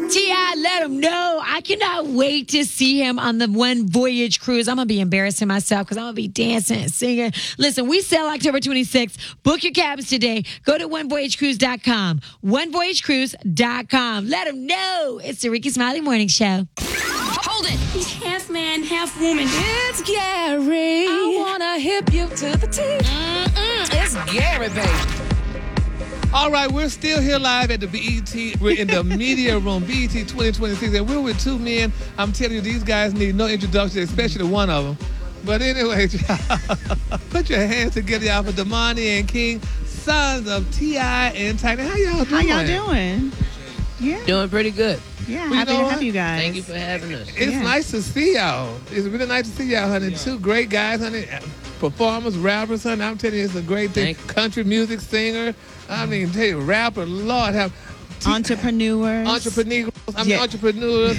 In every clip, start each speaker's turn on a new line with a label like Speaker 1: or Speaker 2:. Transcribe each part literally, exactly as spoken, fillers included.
Speaker 1: T I, let him know. I cannot wait to see him on the One Voyage cruise. I'm going to be embarrassing myself because I'm going to be dancing and singing. Listen, we sell October twenty-sixth. Book your cabins today. Go to one voyage cruise dot com. one voyage cruise dot com. Let him know. It's the Ricky Smiley Morning Show.
Speaker 2: Hold it. He's half man, half woman.
Speaker 3: It's Gary. I want to hip you to the teeth.
Speaker 2: Mm-mm. It's Gary, baby.
Speaker 4: All right, we're still here live at the B E T. We're in the media room, B E T twenty twenty-six, and we're with two men. I'm telling you, these guys need no introduction, especially one of them. But anyway, put your hands together, y'all, for Damani and King, sons of T I and Tiny. How y'all doing?
Speaker 5: How y'all doing? Yeah.
Speaker 6: Doing pretty good.
Speaker 5: Yeah,
Speaker 4: Well,
Speaker 5: happy
Speaker 4: you know
Speaker 5: to have
Speaker 4: what?
Speaker 5: you guys.
Speaker 6: Thank you for having us.
Speaker 4: It's
Speaker 5: Yeah.
Speaker 4: nice to see y'all. It's really nice to see y'all, honey. Two great guys, honey. Performers, rappers, honey. I'm telling you, it's a great thing.
Speaker 6: Thank you.
Speaker 4: Country music singer. I mean, tell you, rapper, Lord have. T-
Speaker 5: Entrepreneurs.
Speaker 4: Entrepreneurs. I mean,
Speaker 5: Yeah.
Speaker 4: entrepreneurs.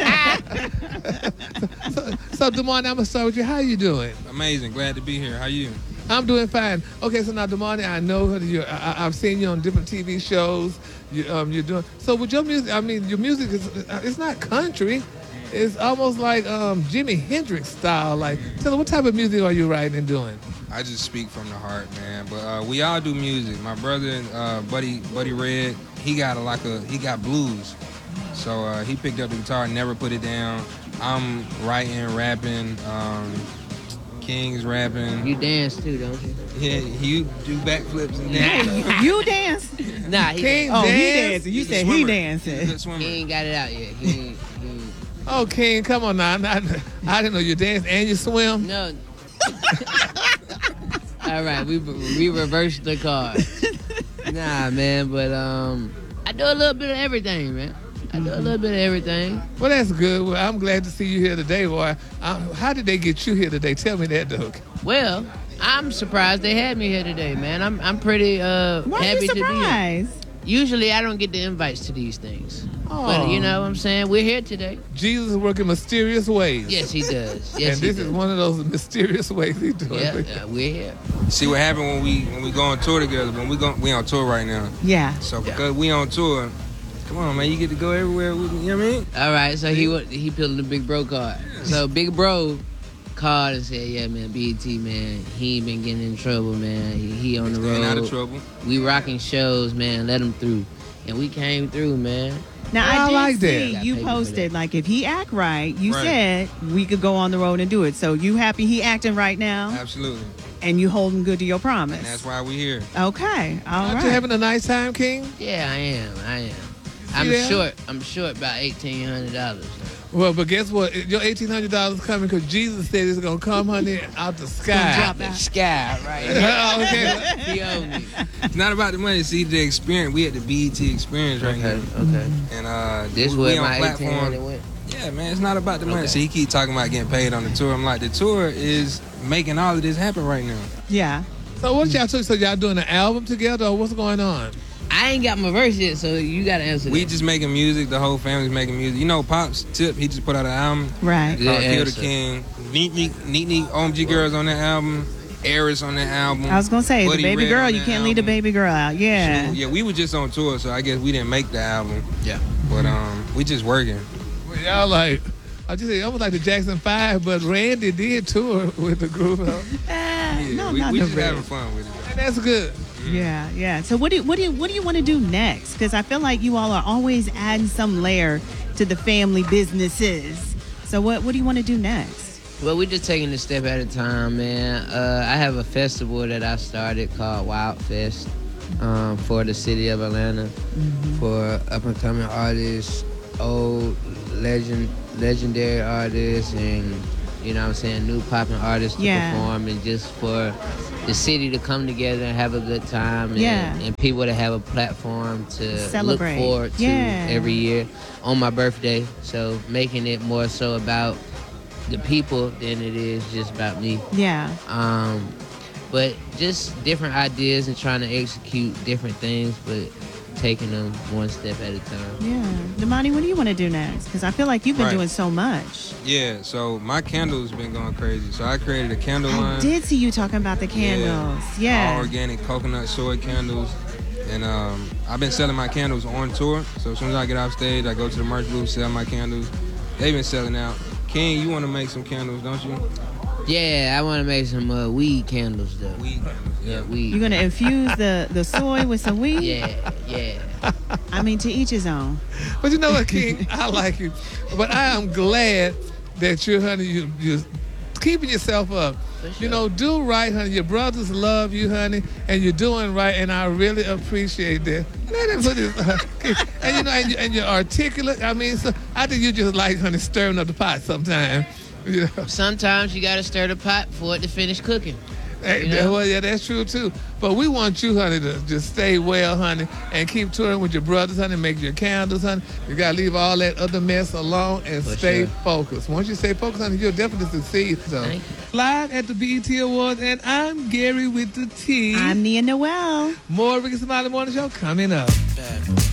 Speaker 4: so, so, Damani, I'm going to start with you. How you doing?
Speaker 7: Amazing. Glad to be here. How you?
Speaker 4: I'm doing fine. Okay, so now, Damani, I know you. I, I've seen you on different T V shows. You, um, you're doing so with your music. I mean, your music is it's not country. It's almost like um, Jimi Hendrix style. Like, tell me, what type of music are you writing and doing?
Speaker 7: I just speak from the heart, man. But uh, we all do music. My brother, uh, Buddy, Buddy Red, he got a like a he got blues. So uh, he picked up the guitar, never put it down. I'm writing, rapping. Um, King's rapping.
Speaker 6: You dance too, don't you?
Speaker 7: Yeah, you do backflips and dance.
Speaker 5: You dance?
Speaker 6: Nah, he,
Speaker 4: King
Speaker 5: Oh, he
Speaker 4: dance?
Speaker 5: dancing. You
Speaker 7: He's a
Speaker 5: said he
Speaker 7: swimmer.
Speaker 5: dancing.
Speaker 7: He's a good
Speaker 6: he
Speaker 7: swimmer.
Speaker 6: ain't got it out yet. He, ain't- he ain't-
Speaker 4: Oh, King, come on now. I, I didn't know you dance and you swim.
Speaker 6: no. All right, we we reversed the card. Nah, man, but um, I do a little bit of everything, man. I do a little bit of everything.
Speaker 4: Well, that's good. Well, I'm glad to see you here today, boy. Um, how did they get you here today? Tell me that, Doug.
Speaker 6: Well, I'm surprised they had me here today, man. I'm I'm pretty uh
Speaker 5: Why are
Speaker 6: happy
Speaker 5: you
Speaker 6: to be here.
Speaker 5: surprised?
Speaker 6: Usually, I don't get the invites to these things,
Speaker 4: Oh.
Speaker 6: but you know what I'm saying. We're here today.
Speaker 4: Jesus is working mysterious ways.
Speaker 6: Yes, he does. Yes,
Speaker 4: and
Speaker 6: he
Speaker 4: this
Speaker 6: does.
Speaker 4: is one of those mysterious ways he's doing
Speaker 6: Yeah,
Speaker 4: it.
Speaker 6: yeah, we're here.
Speaker 7: See what happened when we when we go on tour together. When we go we on tour right now.
Speaker 5: Yeah.
Speaker 7: So because we on tour, come on, man, you get to go everywhere with me. You know what I mean?
Speaker 6: All right, so he wa- he peeled the Big Bro card. So Big Bro called and said, "Yeah, man, B E T, man, he ain't been getting in trouble, man. He, he on the road.
Speaker 7: Staying out of trouble.
Speaker 6: We rocking shows, man. Let him through." And we came through, man.
Speaker 5: Now,
Speaker 4: I
Speaker 5: I, did
Speaker 4: like that.
Speaker 5: see
Speaker 6: Got
Speaker 5: you
Speaker 6: paid for
Speaker 5: posted,
Speaker 6: that.
Speaker 5: like, if he act right, you
Speaker 7: Right.
Speaker 5: said we could go on the road and do it. So you happy he acting right now?
Speaker 7: Absolutely.
Speaker 5: And you holding good to your promise?
Speaker 7: And that's why we here.
Speaker 5: Okay. All
Speaker 4: Aren't
Speaker 5: right.
Speaker 4: you having a nice time, King?
Speaker 6: Yeah, I am. I am. I'm
Speaker 4: that?
Speaker 6: short. I'm short about eighteen hundred dollars.
Speaker 4: Well, but guess what? Your eighteen hundred dollars coming because Jesus said it's going to come, honey, out the sky.
Speaker 6: Drop the sky right
Speaker 4: okay.
Speaker 6: here. He owe me.
Speaker 7: It's not about the money. See the experience. We at the B E T experience right
Speaker 6: Okay.
Speaker 7: now.
Speaker 6: Okay.
Speaker 7: And uh,
Speaker 6: This
Speaker 7: we,
Speaker 6: where
Speaker 7: we on
Speaker 6: my eighteen hundred
Speaker 7: platform.
Speaker 6: went.
Speaker 7: Yeah, man, it's not about the money.
Speaker 6: Okay.
Speaker 7: See, he keep talking about getting paid on the tour. I'm like, the tour is making all of this happen right now.
Speaker 5: Yeah.
Speaker 4: So what y'all took? So y'all doing an album together or what's going on?
Speaker 6: I ain't got my verse yet, so you gotta answer
Speaker 7: We
Speaker 6: that.
Speaker 7: just making music. The whole family's making music. You know, Pops Tip, he just put out an album
Speaker 5: Right.
Speaker 6: Good
Speaker 7: called Kill the
Speaker 6: answer.
Speaker 7: King. Neat, neat, neat, neat. O M G Girls on that album. Eris on that album.
Speaker 5: I was going to say,
Speaker 7: Buddy
Speaker 5: the baby
Speaker 7: Red
Speaker 5: girl,
Speaker 7: on
Speaker 5: you
Speaker 7: that
Speaker 5: can't leave the
Speaker 7: album.
Speaker 5: baby girl out. Yeah.
Speaker 7: Yeah, we were just on tour, so I guess we didn't make the album.
Speaker 6: Yeah.
Speaker 7: But um, we just working.
Speaker 4: Well, y'all like, I just say almost like the Jackson Five, but Randy did tour with the group. Huh?
Speaker 5: Eh,
Speaker 7: Yeah,
Speaker 5: no,
Speaker 7: we,
Speaker 5: not
Speaker 7: we
Speaker 5: the
Speaker 7: just
Speaker 5: red.
Speaker 7: having fun with it.
Speaker 4: And that's good.
Speaker 5: Yeah, yeah. So what do you, what do you, what do you want to do next? Because I feel like you all are always adding some layer to the family businesses. So what what do you want to do next?
Speaker 6: Well, we're just taking it a step at a time, man. Uh, I have a festival that I started called Wild Fest um, for the city of Atlanta for up and coming artists, old legend, legendary artists, and you know what I'm saying, new popping artists to
Speaker 5: Yeah.
Speaker 6: perform, and just for the city to come together and have a good time, and,
Speaker 5: Yeah.
Speaker 6: and people to have a platform to
Speaker 5: Celebrate.
Speaker 6: look forward to
Speaker 5: Yeah.
Speaker 6: every year on my birthday. So making it more so about the people than it is just about me.
Speaker 5: Yeah.
Speaker 6: Um, but just different ideas and trying to execute different things, but taking them one step at a time.
Speaker 5: Yeah. Damani, what do you want to do next? Because I feel like you've been
Speaker 7: Right.
Speaker 5: doing so much.
Speaker 7: Yeah, so my candles been going crazy. So I created a candle
Speaker 5: I
Speaker 7: line.
Speaker 5: did see you talking about the candles.
Speaker 7: All
Speaker 5: Yeah.
Speaker 7: organic coconut soy candles. And um, I've been selling my candles on tour. So as soon as I get off stage, I go to the merch booth, sell my candles. They've been selling out. King, you want to make some candles, don't you?
Speaker 6: Yeah, I want to make some uh, weed candles though.
Speaker 7: Weed candles.
Speaker 6: Yeah, weed.
Speaker 5: You're gonna infuse the the soy with some weed?
Speaker 6: Yeah, yeah.
Speaker 5: I mean, to each his own.
Speaker 4: But you know what, King? I like you. But I am glad that you're, honey, you, you're keeping yourself up.
Speaker 6: For sure.
Speaker 4: You know, do right, honey. Your brothers love you, honey, and you're doing right, and I really appreciate that. Let him put his, uh, and you know, and, you, and you're articulate. I mean, so I think you just like, honey, stirring up the pot sometimes. You know?
Speaker 6: Sometimes you gotta stir the pot for it to finish cooking.
Speaker 4: Hey,
Speaker 6: You know?
Speaker 4: well, yeah, that's true too. But we want you, honey, to just stay well, honey, and keep touring with your brothers, honey. Make your candles, honey. You gotta leave all that other mess alone and
Speaker 6: For
Speaker 4: stay
Speaker 6: sure.
Speaker 4: focused. Once you stay focused, honey, you'll definitely succeed. So,
Speaker 6: Thank
Speaker 4: live at the B E T Awards, and I'm Gary with the T.
Speaker 5: I'm Nia Noel.
Speaker 4: More Ricky Smiley Morning Show coming up.